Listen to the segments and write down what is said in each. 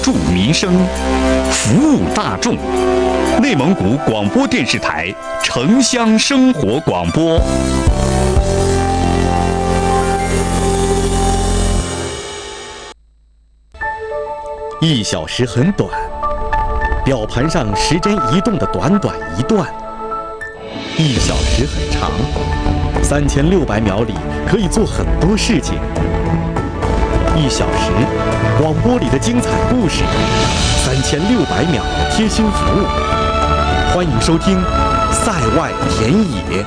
助民生，服务大众。内蒙古广播电视台城乡生活广播。1小时很短，表盘上时针移动的短短一段；1小时很长，3600秒里可以做很多事情。1小时，广播里的精彩故事，3600秒的贴心服务。欢迎收听《塞外田野》。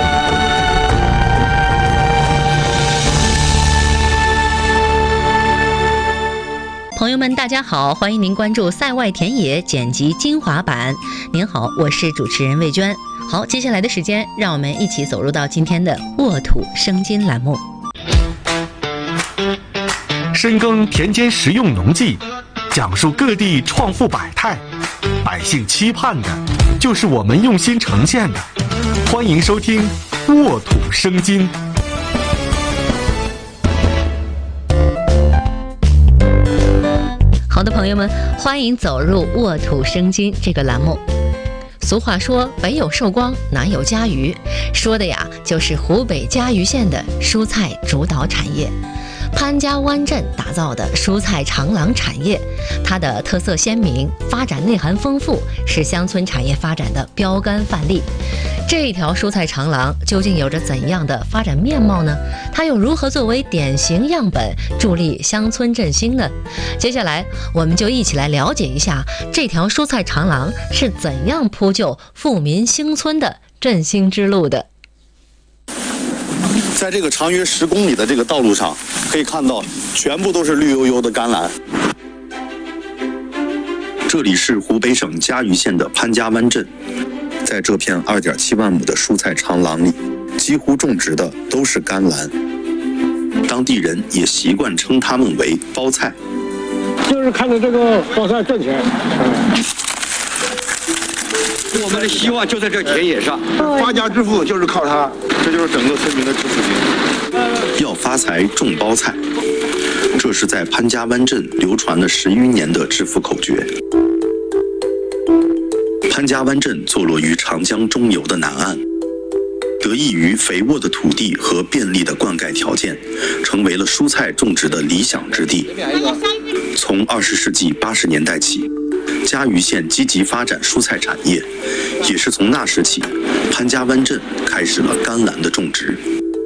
朋友们，大家好，欢迎您关注《塞外田野》剪辑精华版。您好，我是主持人魏娟。好，接下来的时间，让我们一起走入到今天的沃土生金栏目。 深耕田间实用农技，讲述各地创富百态，百姓期盼的就是我们用心呈现的。欢迎收听沃土生金。 好的，朋友们，欢迎走入沃土生金这个栏目。俗话说，北有寿光，南有家鱼，说的呀就是湖北嘉鱼县的蔬菜主导产业。潘家湾镇打造的蔬菜长廊产业，它的特色鲜明，发展内涵丰富，是乡村产业发展的标杆范例。这一条蔬菜长廊究竟有着怎样的发展面貌呢？它又如何作为典型样本，助力乡村振兴呢？接下来我们就一起来了解一下这条蔬菜长廊是怎样铺就富民兴村的振兴之路的。 在这个长约10公里的这个道路上，可以看到全部都是绿油油的甘蓝。这里是湖北省嘉鱼县的潘家湾镇，在这片2.7万亩的蔬菜长廊里，几乎种植的都是甘蓝。当地人也习惯称它们为包菜。 就是看着这个包菜挣钱。 我们的希望就在这田野上， 发家致富就是靠它，这就是整个村民的致富经。要发财种包菜，这是在潘家湾镇流传了10余年的致富口诀。潘家湾镇坐落于长江中游的南岸，得益于肥沃的土地和便利的灌溉条件，成为了蔬菜种植的理想之地。从20世纪80年代起，嘉鱼县积极发展蔬菜产业，也是从那时起，潘家湾镇开始了甘蓝的种植。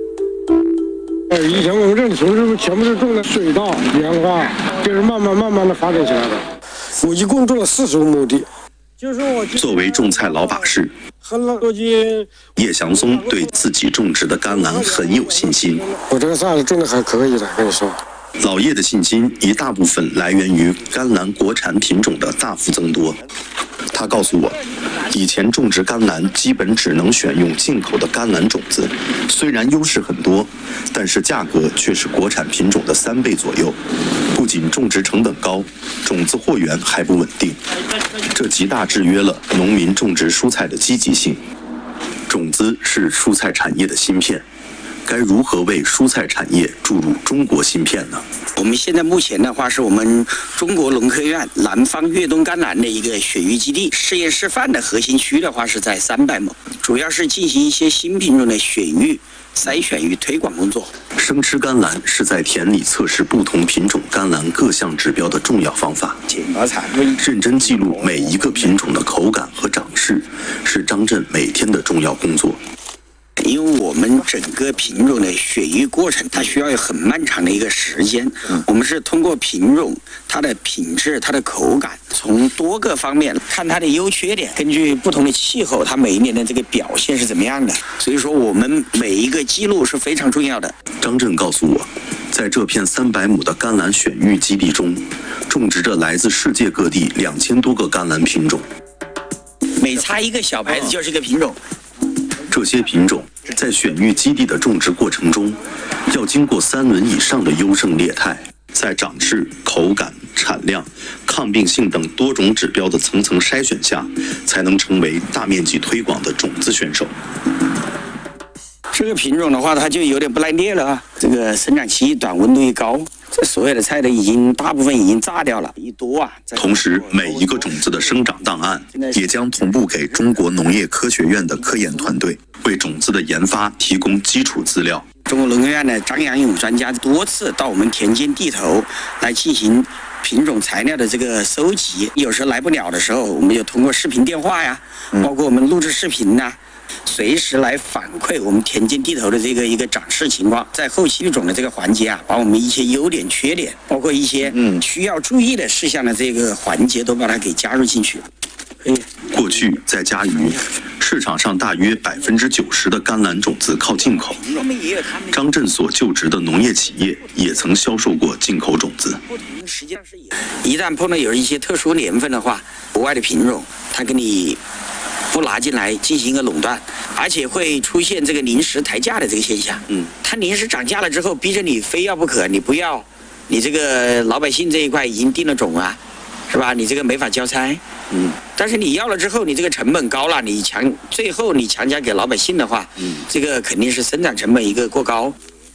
以前我们这里从事全部是种的水稻、棉花，就是慢慢的发展起来的。我一共种了45亩地。 作为种菜老把式，叶祥松对自己种植的甘蓝很有信心。 我这个菜种的还可以的，跟你说。 老叶的信心一大部分来源于甘蓝国产品种的大幅增多。他告诉我，以前种植甘蓝基本只能选用进口的甘蓝种子，虽然优势很多，但是价格却是国产品种的3倍左右。不仅种植成本高，种子货源还不稳定，这极大制约了农民种植蔬菜的积极性。种子是蔬菜产业的芯片，该如何为蔬菜产业注入中国芯片呢？ 我们现在目前的话是我们中国农科院南方粤东甘蓝的一个选育基地，试验示范的核心区的话是在300亩，主要是进行一些新品种的选育、筛选与推广工作。 生吃甘蓝是在田里测试不同品种甘蓝各项指标的重要方法。认真记录每一个品种的口感和长势，是张震每天的重要工作。 因为我们整个品种的选育过程，它需要有很漫长的一个时间。我们是通过品种、它的品质、它的口感，从多个方面看它的优缺点，根据不同的气候，它每一年的这个表现是怎么样的。所以说，我们每一个记录是非常重要的。 张震告诉我，在这片300亩的甘蓝选育基地中，种植着来自世界各地2000多个甘蓝品种， 每插一个小牌子就是一个品种。 这些品种在选育基地的种植过程中，要经过3轮以上的优胜劣汰，在长势、口感、产量、抗病性等多种指标的层层筛选下，才能成为大面积推广的种子选手。 这个品种的话，它就有点不耐裂了啊，这个生长期短，温度一高， 所有的菜都大部分已经炸掉了，一多啊。 同时，每一个种子的生长档案也将同步给中国农业科学院的科研团队，为种子的研发提供基础资料。 中国农学院的张阳勇专家多次到我们田间地头来进行品种材料的这个收集，有时候来不了的时候，我们就通过视频电话呀，包括我们录制视频呐，随时来反馈我们田间地头的这个一个长势情况。在后期育种的这个环节啊，把我们一些优点、缺点，包括一些需要注意的事项的这个环节，都把它给加入进去。 过去在嘉鱼，市场上大约90%的甘蓝种子靠进口。张震所就职的农业企业也曾销售过进口种子。 一旦碰到有一些特殊年份的话，国外的品种它给你不拿进来进行一个垄断，而且会出现这个临时抬价的这个现象。它临时涨价了之后，逼着你非要不可，你不要，你这个老百姓这一块已经定了种啊，是吧？你这个没法交差。但是你要了之后，你这个成本高了，最后你强加给老百姓的话，这个肯定是生产成本一个过高。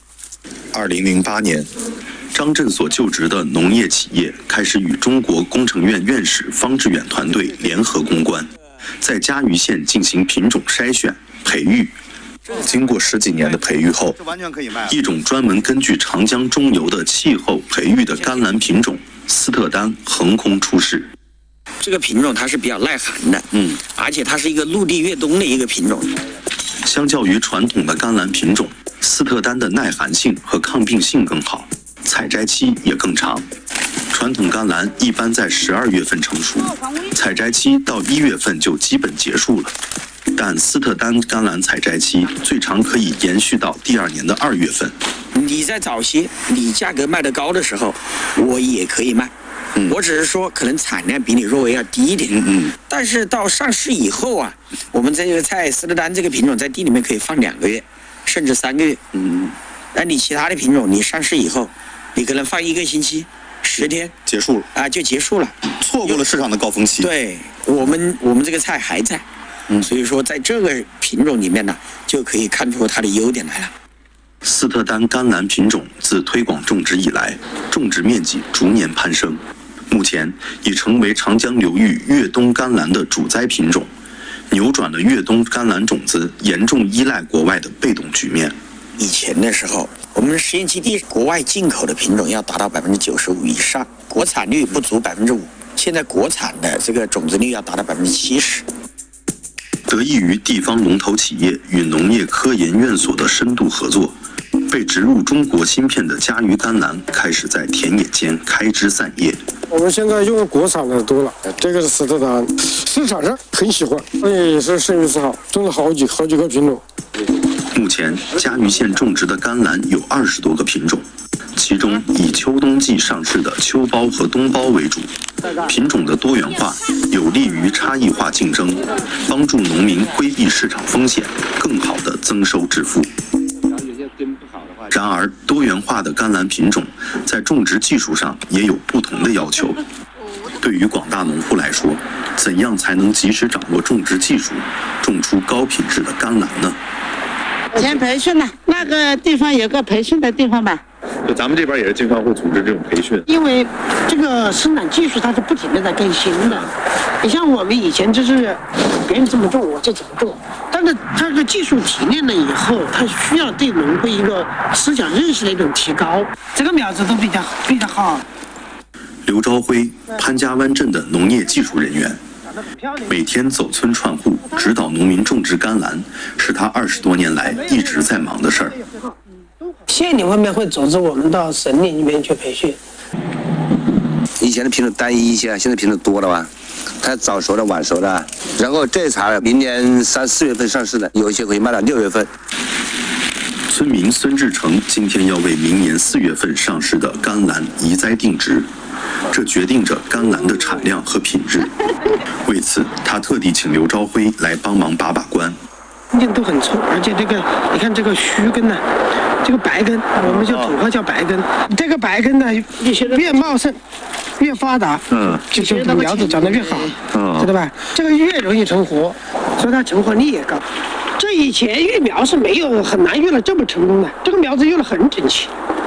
2008年，张震所就职的农业企业开始与中国工程院院士方志远团队联合攻关，在嘉鱼县进行品种筛选、培育。经过10几年的培育后，一种专门根据长江中游的气候培育的甘蓝品种斯特丹横空出世。 这个品种它是比较耐寒的，而且它是一个陆地越冬的一个品种。 相较于传统的甘蓝品种，斯特丹的耐寒性和抗病性更好，采摘期也更长。传统甘蓝一般在12月份成熟，采摘期到1月份就基本结束了。但斯特丹甘蓝采摘期最长可以延续到第2年的2月份。 你在早些，你价格卖得高的时候，我也可以卖。我只是说可能产量比你若为要低一点。但是到上市以后啊，我们这个菜斯特丹这个品种在地里面可以放2个月，甚至3个月。那你其他的品种，你上市以后，你可能放1个星期、10天结束了啊，就结束了， 错过了市场的高峰期。 对，我们这个菜还在。所以说在这个品种里面呢，就可以看出它的优点来了。 斯特丹甘蓝品种自推广种植以来，种植面积逐年攀升，目前已成为长江流域越冬甘蓝的主栽品种，扭转了越冬甘蓝种子严重依赖国外的被动局面。 以前的时候，我们实验基地国外进口的品种要达到95%以上，国产率不足5%，现在国产的这个种子率要达到70%。 得益于地方龙头企业与农业科研院所的深度合作，被植入中国芯片的嘉鱼甘蓝开始在田野间开枝散叶。 我们现在用国产的多了，这个是斯特丹，市场上很喜欢，也是声誉是好，种了好几个品种。 目前嘉鱼县种植的甘蓝有20多个品种，其中以秋冬季上市的秋包和冬包为主。品种的多元化有利于差异化竞争，帮助农民规避市场风险，更好地增收致富。然而，多元化的甘蓝品种在种植技术上也有不同的要求。对于广大农户来说，怎样才能及时掌握种植技术，种出高品质的甘蓝呢？ 先培训呢，那个地方有个培训的地方吧。 就咱们这边也是经常会组织这种培训， 因为这个生产技术它是不停的在更新的。你像我们以前就是别人这么种我就怎么种，但是它这个技术提炼了以后，它需要对农会一个思想认识的一种提高，这个苗子都比较好。 刘朝辉，潘家湾镇的农业技术人员，每天走村串户指导农民种植甘蓝，是他20多年来一直在忙的事儿。 县里方面会组织我们到省里面去培训。 以前的品种单一一些，现在品种多了吧？它早熟的、晚熟的，然后这茬明年3、4月份上市的，有一些可以卖到6月份。 村民孙志成今天要为明年4月份上市的甘蓝移栽定植，这决定着甘蓝的产量和品质。为此，他特地请刘朝辉来帮忙把关。 根茎都很粗，而且这个你看这个须根呢，这个白根，我们就土话叫白根。这个白根呢，越茂盛，越发达，就是苗子长得越好，知道吧？这个越容易成活，所以它成活率也高。这以前育苗是没有很难育了这么成功的，这个苗子育了很整齐。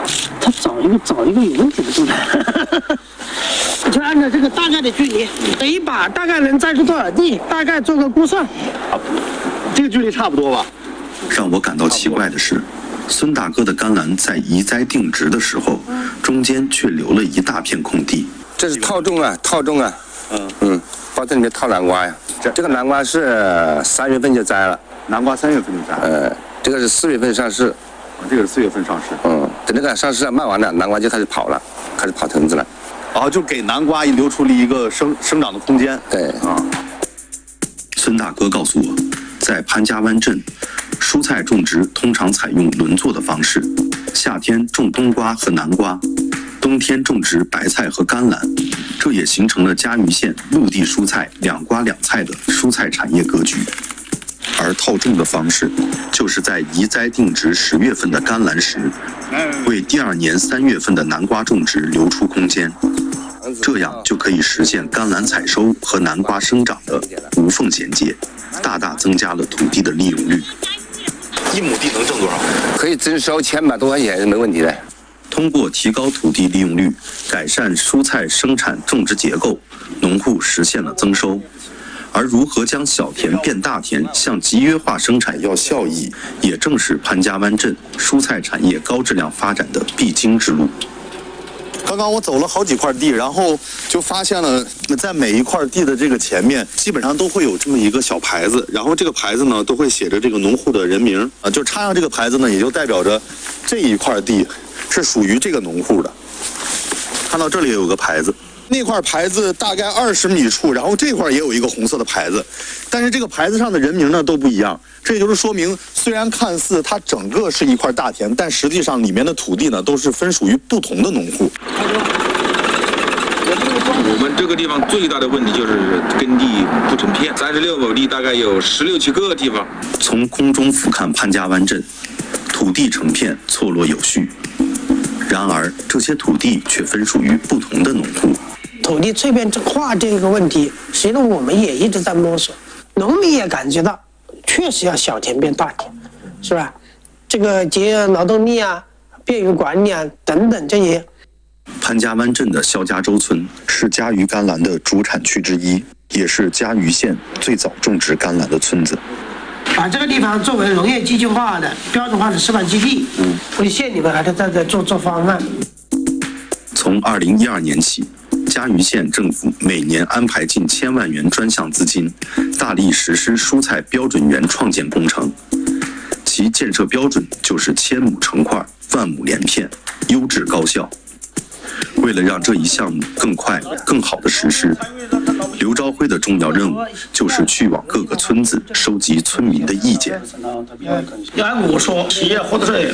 他找一个有问题的状态。就按照这个大概的距离，每一把大概能栽出多少地，大概做个估算。 这个距离差不多吧？ 让我感到奇怪的是，孙大哥的甘蓝在移栽定植的时候，中间却留了一大片空地。 这是套种啊，包这里面套南瓜呀。这个南瓜是3月份就摘了， 南瓜3月份就摘。 这个是4月份上市。 这个是4月份上市。 等那个上市卖完了，南瓜就开始跑了，开始跑藤子了。 就给南瓜留出了一个生长的空间。 对孙大哥告诉我，在潘家湾镇，蔬菜种植通常采用轮作的方式，夏天种冬瓜和南瓜，冬天种植白菜和甘蓝，这也形成了嘉鱼县陆地蔬菜2瓜2菜的蔬菜产业格局。而套种的方式，就是在移栽定植10月份的甘蓝时，为第2年3月份的南瓜种植留出空间，这样就可以实现甘蓝采收和南瓜生长的无缝衔接，大大增加了土地的利用率。 1亩地能挣多少？ 可以征收1000把多块钱是没问题的。 通过提高土地利用率，改善蔬菜生产种植结构，农户实现了增收。而如何将小田变大田，向集约化生产要效益，也正是潘家湾镇蔬菜产业高质量发展的必经之路。 刚刚我走了好几块地，然后就发现了，在每一块地的这个前面，基本上都会有这么一个小牌子，然后这个牌子呢，都会写着这个农户的人名啊，就插上这个牌子呢，也就代表着这一块地是属于这个农户的。看到这里有个牌子。那块牌子大概20米处，然后这块也有一个红色的牌子，但是这个牌子上的人名呢都不一样。这也就是说明，虽然看似它整个是一块大田，但实际上里面的土地呢都是分属于不同的农户。 我们这个地方最大的问题就是耕地不成片，36亩地大概有16、17个地方。 从空中俯瞰潘家湾镇，土地成片，错落有序。然而，这些土地却分属于不同的农户。 土地碎片化这个问题，实际上我们也一直在摸索，农民也感觉到，确实要小田变大田，是吧？这个节约劳动力啊，便于管理啊等等这些。 潘家湾镇的肖家洲村是嘉鱼甘蓝的主产区之一，也是嘉鱼县最早种植甘蓝的村子。 把这个地方作为农业机械化的标准化的示范基地，为县里面还是在做方案。 从2012年起，嘉鱼县政府每年安排近1000万元专项资金，大力实施蔬菜标准园创建工程。其建设标准就是1000亩成块，万亩连片，优质高效。为了让这一项目更快、更好的实施，刘朝辉的重要任务就是去往各个村子收集村民的意见。 按我说，企业或者是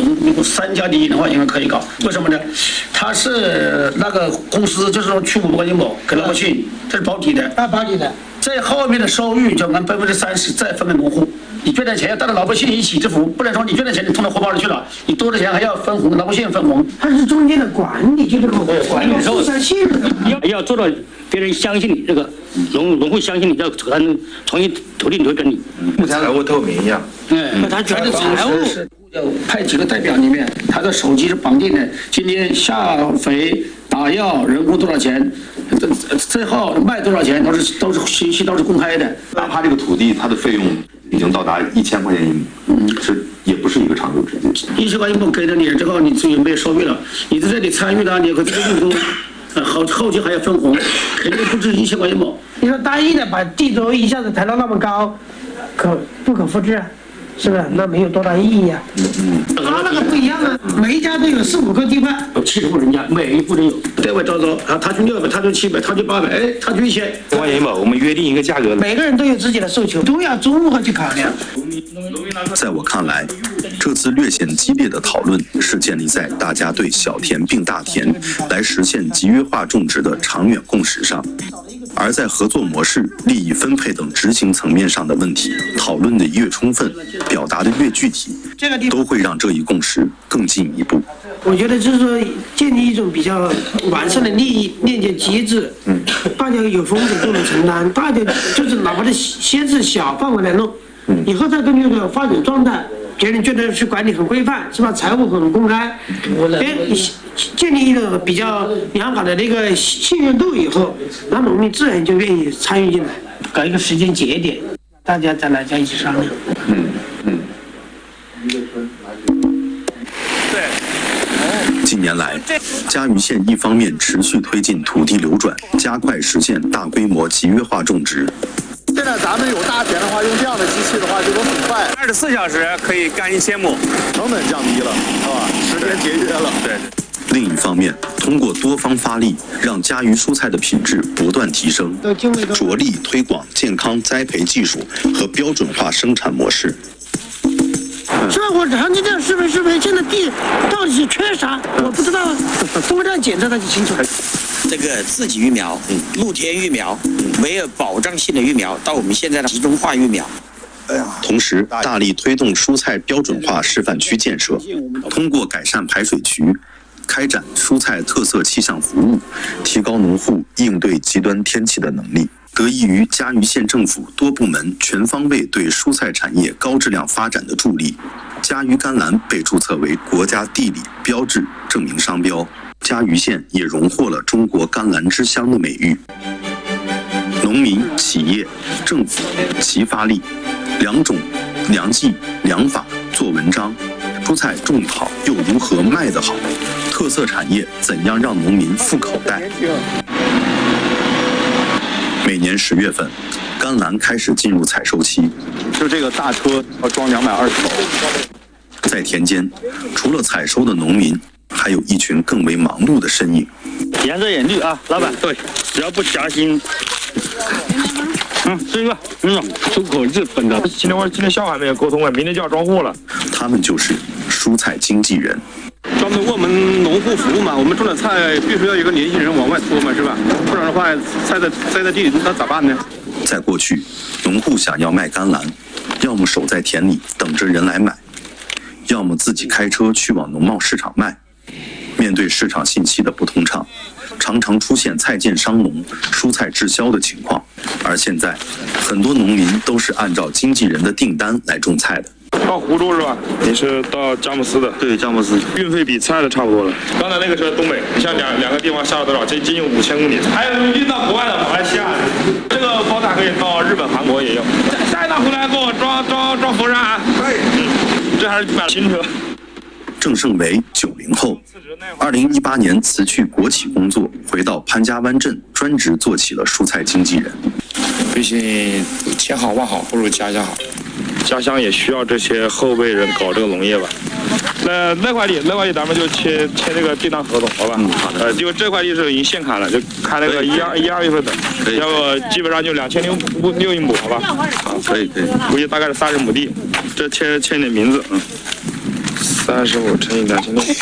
3家第一的话，应该可以搞。为什么呢？他是那个公司，就是说出5多块钱亩给老百姓，这是保底的。 保底的。 在后面的收益就按30%再分给农户。你赚的钱要带着老百姓一起支付，不能说你赚的钱你通到荷包里去了，你多的钱还要分红，老百姓分红。 它是中间的管理，就这个管理的时候， 要做到别人相信你，这个农户相信你，要才能重新土地你会跟你。 财务透明一样。 他全是财务。要派几个代表里面，他的手机是绑定的，今天下肥、打药、人工多少钱，最后卖多少钱都是信息都是公开的。 哪怕这个土地它的费用已经到达1000块钱1亩，也不是一个长久之计。 1000块1亩给了你之后，你自己没有收益了，你在这里参与了，你和这个运动，后期还要分红，肯定不止1000块1亩。 你说单一的把地周一下子抬到那么高，不可复制啊。是不是？那没有多大意义啊。他那个不一样啊，每一家都有4、5个地块， 有70户人家，每一户都有。单位招收，他就600，他就700，他就800，哎，他就1000 块钱吧，我们约定一个价格。 每个人都有自己的诉求，都要综合去考量。 在我看来，这次略显激烈的讨论是建立在大家对小田并大田来实现集约化种植的长远共识上。而在合作模式、利益分配等执行层面上的问题讨论的越充分，表达的越具体，都会让这一共识更进一步。 我觉得就是说，建立一种比较完善的利益链接机制，大家有风险都能承担，大家就是哪怕是先是小范围来弄，以后再根据这个发展状态别人觉得是管理很规范，是吧？财务很公开，建立一个比较良好的那个信任度以后，那农民自然就愿意参与进来。搞一个时间节点，大家再一起商量。 近年来，嘉鱼县一方面持续推进土地流转，加快实现大规模集约化种植。 现在咱们有大田的话，用这样的机器的话，就能很快 ，24小时可以干1000亩， 成本降低了，是吧？时间节约了。 对。 另一方面，通过多方发力，让嘉鱼蔬菜的品质不断提升，着力推广健康栽培技术和标准化生产模式。 是吧？我长期这样视频，现在地到底是缺啥？我不知道，通过这样检测它就清楚。 这个自给育苗、露天育苗、没有保障性的育苗，到我们现在的集中化育苗。 同时，大力推动蔬菜标准化示范区建设，通过改善排水渠，开展蔬菜特色气象服务，提高农户应对极端天气的能力。得益于嘉鱼县政府多部门全方位对蔬菜产业高质量发展的助力，嘉鱼甘蓝被注册为国家地理标志证明商标，嘉鱼县也荣获了中国甘蓝之乡的美誉。农民、企业、政府齐发力，良种、良技、良法做文章。蔬菜种得好，又如何卖得好？特色产业怎样让农民富口袋？每年10月份，甘蓝开始进入采收期。 就这个大车要装220头。 在田间，除了采收的农民，还有一群更为忙碌的身影。 严格严律啊，老板。对，只要不夹心。这个，出口日本的。今天下午还没有沟通完，明天就要装货了。 他们就是蔬菜经纪人。 专门为我们农户服务嘛，我们种的菜必须要有个联系人往外拖嘛，是吧？不然的话，栽在地里，那咋办呢？ 在过去，农户想要卖甘蓝，要么守在田里等着人来买，要么自己开车去往农贸市场卖。面对市场信息的不通畅，常常出现菜贱伤农、蔬菜滞销的情况。而现在，很多农民都是按照经纪人的订单来种菜的。 到湖州是吧？你是到佳木斯的？ 对，佳木斯。 运费比菜的差不多了。刚才那个是东北，你像两个地方下了多少？接近5000公里。还有运到国外的马来西亚，这个包塔可以到日本、韩国也有。下一趟回来给我装佛山啊！可以。这还是买新车。 郑胜为90后，2018年辞去国企工作，回到潘家湾镇，专职做起了蔬菜经纪人。 毕竟千好万好不如家乡好，家乡也需要这些后辈人搞这个农业吧。那块地咱们就签这个订单合同，好吧？好的。就这块地是已经现砍了，就开那个1、2月份的，要不基本上就2600英亩，好吧？ 好，可以。 估计大概是30亩地，这签点名字，35乘以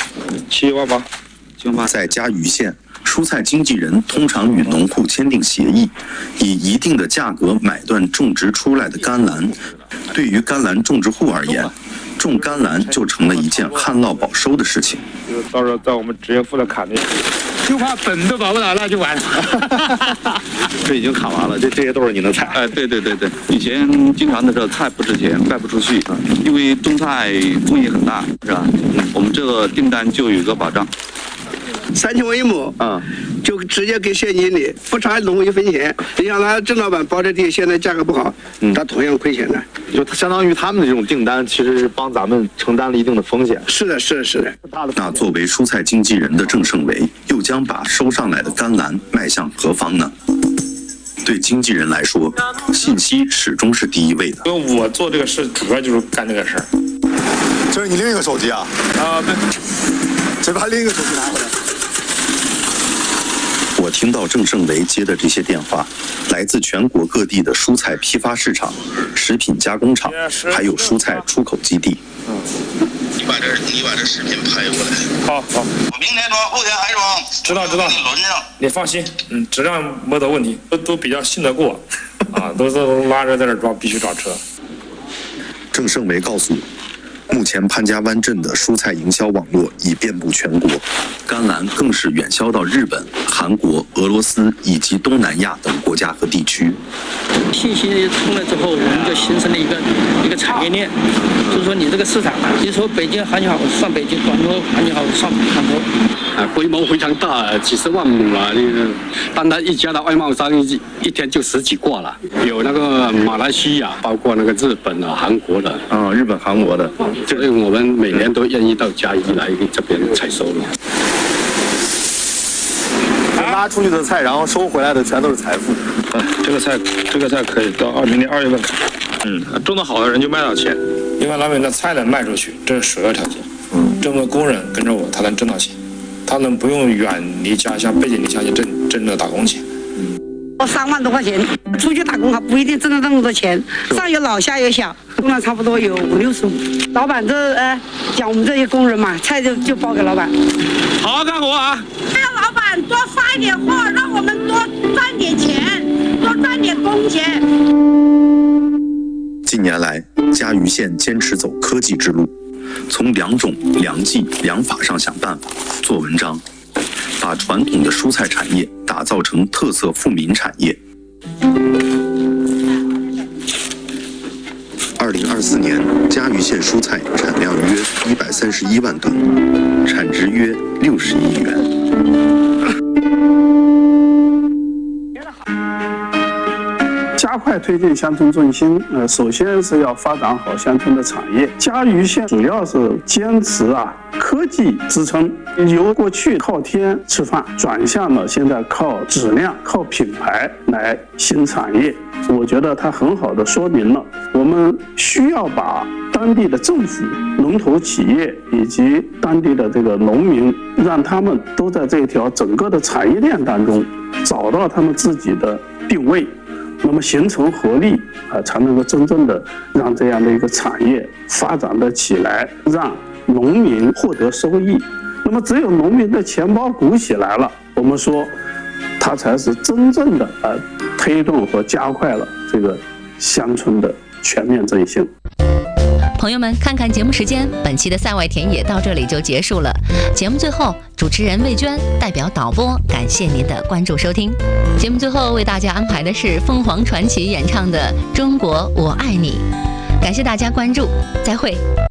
2718， 在嘉鱼县，蔬菜经纪人通常与农户签订协议，以一定的价格买断种植出来的甘蓝。对于甘蓝种植户而言，种甘蓝就成了一件旱涝保收的事情。 到时候在我们职业副的砍的，就怕本都保不了，那就完。 这已经砍完了，这些都是你的菜。 哎，对，以前经常的这菜不值钱，卖不出去，因为种菜风险很大，是吧？我们这个订单就有一个保障。 3000文一亩，就直接给县经理，不差农户1分钱。你想他郑老板包这地，现在价格不好，他同样亏钱的。 就相当于他们的这种订单，其实是帮咱们承担了一定的风险。 是的。 那作为蔬菜经纪人的郑胜为，又将把收上来的甘蓝迈向何方呢？对经纪人来说，信息始终是第一位的。 因为我做这个事，主要就是干这个事儿。 这是你另一个手机啊？ 对。 谁把另一个手机拿回来？ 我听到郑胜为接的这些电话，来自全国各地的蔬菜批发市场、食品加工厂，还有蔬菜出口基地。 你把这视频拍过来。 好。 我明天装，后天还装。 知道。 轮上。 你放心，质量没得问题，都比较信得过，都拉着在这装，必须找车。 郑胜为告诉我， 目前潘家湾镇的蔬菜营销网络已遍布全国，甘蓝更是远销到日本、韩国、俄罗斯以及东南亚等国家和地区。 信息通了之后，我们就形成了一个产业链，就是说你这个市场，比如说北京含好上北京，广州含好上广州。 规模非常大，几十万亩了。单单一家的外贸商一天就10几挂了，有那个马来西亚，包括那个日本的、韩国的。 日本、韩国的。 所以我们每年都愿意到嘉义来这边采收了。 拉出去的菜，然后收回来的全都是财富。 这个菜可以到明年2月份砍。种得好的人就卖到钱。 另外，老百姓的菜能卖出去，这是首要条件。这么多工人跟着我，他能挣到钱，他能不用远离家乡、背井离乡去挣这打工钱。 我3万多块钱出去打工还不一定挣得那么多钱，上有老下有小，工量差不多有50-60亩。老板讲我们这些工人嘛，菜就包给老板。 好好干活啊！ 让老板多发一点货，让我们多赚点钱，多赚点工钱。 近年来，嘉鱼县坚持走科技之路，从良种、良技、良法上想办法，做文章，把传统的蔬菜产业打造成特色富民产业。2024年，嘉鱼县蔬菜产量约131万吨，产值约60亿元。 加快推进乡村振兴，首先是要发展好乡村的产业。嘉鱼县主要是坚持科技支撑，由过去靠天吃饭，转向了现在靠质量、靠品牌来新产业。我觉得它很好的说明了我们需要把当地的政府、龙头企业以及当地的这个农民，让他们都在这条整个的产业链当中找到他们自己的定位。那么形成合力才能够真正的让这样的一个产业发展得起来，让农民获得收益。那么只有农民的钱包鼓起来了，我们说它才是真正的推动和加快了这个乡村的全面振兴。 朋友们，看看节目时间，本期的赛外田野到这里就结束了。节目最后，主持人魏娟代表导播感谢您的关注收听。节目最后为大家安排的是凤凰传奇演唱的《中国我爱你》，感谢大家关注，再会。